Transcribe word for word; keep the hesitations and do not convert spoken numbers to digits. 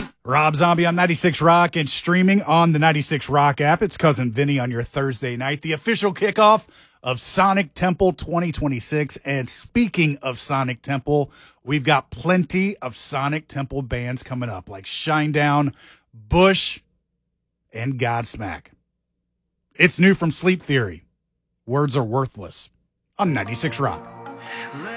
Rob Zombie on ninety-six Rock and streaming on the ninety-six Rock app. It's Cousin Vinny on your Thursday night, the official kickoff of Sonic Temple twenty twenty-six. And speaking of Sonic Temple, we've got plenty of Sonic Temple bands coming up, like Shinedown, Bush, and Godsmack. It's new from Sleep Theory. Words Are Worthless on ninety-six Rock.